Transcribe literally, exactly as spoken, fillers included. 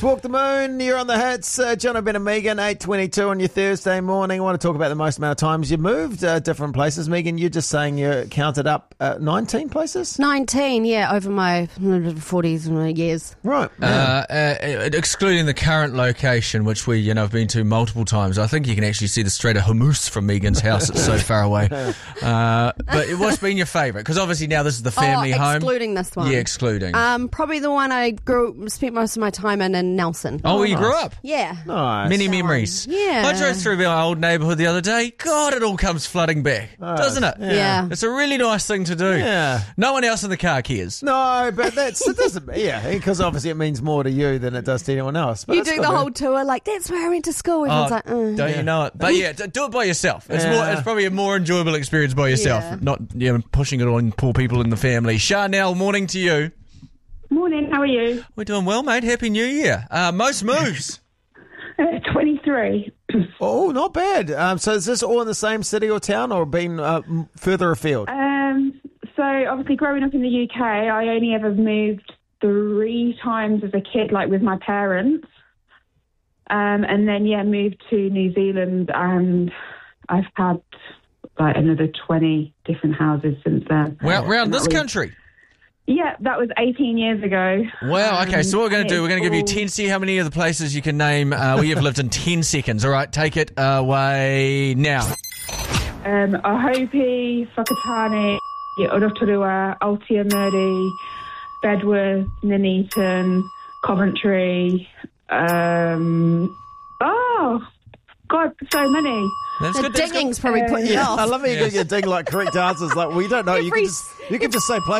Walk the Moon, you're on the hits. Uh, John Ben and Megan, eight twenty-two on your Thursday morning. I want to talk about the most amount of times you moved uh, different places. Megan, you're just saying you counted up uh, nineteen places? nineteen, yeah, over my forties years. Right. Uh, uh, excluding the current location, which we, you know, have been to multiple times. I think you can actually see the Strait of Hormuz from Megan's house. It's so far away. Uh, but what's been your favourite? Because obviously now this is the family oh, home. excluding this one. Yeah, excluding. Um, probably the one I grew, spent most of my time in in Nelson. oh, where you grew up? Yeah. Nice. Many memories. Yeah. I drove through my old neighbourhood the other day. God, it all comes flooding back, doesn't it? Yeah. Yeah. It's a really nice thing to do. Yeah. No one else in the car cares. No, but that's, it doesn't, yeah, because obviously it means more to you than it does to anyone else. But You it's do good, the man. whole tour like, that's where I went to school. Everyone's Oh, like, uh. don't you know it? But yeah, d- do it by yourself. It's Yeah. more. It's probably a more enjoyable experience by yourself, Yeah. not you know, pushing it on poor people in the family. Chanel, morning to you. Morning, how are you? We're doing well, mate. Happy New Year. Uh, most moves. Uh, twenty-three. Oh, not bad. Um, so is this all in the same city or town or been uh, m- further afield? Um, so obviously growing up in the U K, I only ever moved three times as a kid, like with my parents. Um, and then, yeah, moved to New Zealand, and I've had like another twenty different houses since then. Well, around And that this was- country. Yeah, that was eighteen years ago. Wow. Okay. So what we're going to do? We're going to give you It's all- ten. See how many of the places you can name uh, where you've lived in ten seconds. All right. Take it away now. Um, Ohope, Whakatane, Orotorua, Aotearoa, Bedworth, Nuneaton, Coventry. Um, oh, God, so many. That's The good. That's good. dinging's probably putting you Yeah, off. I love how you got your ding like correct answers. Like, we don't know. You Every can just you can just say play.